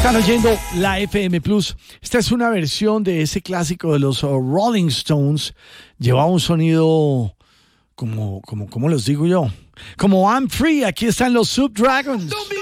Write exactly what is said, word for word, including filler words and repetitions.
Están oyendo la F M Plus. Esta es una versión de ese clásico de los uh, Rolling Stones. Lleva un sonido como, como, ¿cómo les digo yo? Como I'm Free. Aquí están los Subdragons.